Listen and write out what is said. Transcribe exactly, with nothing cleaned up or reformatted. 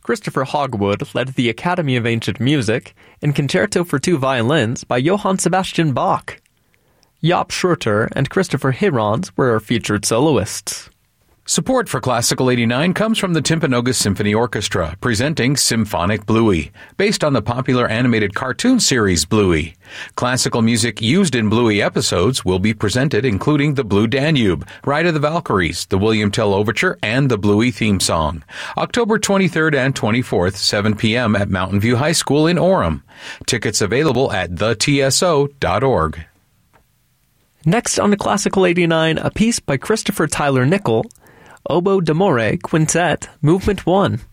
Christopher Hogwood led the Academy of Ancient Music in Concerto for Two Violins by Johann Sebastian Bach. Jaap Schroeter and Christopher Hirons were our featured soloists. Support for Classical eighty-nine comes from the Timpanogos Symphony Orchestra, presenting Symphonic Bluey, based on the popular animated cartoon series Bluey. Classical music used in Bluey episodes will be presented, including the Blue Danube, Ride of the Valkyries, the William Tell Overture, and the Bluey theme song. October twenty-third and twenty-fourth, seven p.m. at Mountain View High School in Orem. Tickets available at the t s o dot org. Next on the Classical eighty-nine, a piece by Christopher Tyler Nickel, Oboe d'Amore Quintet, Movement one.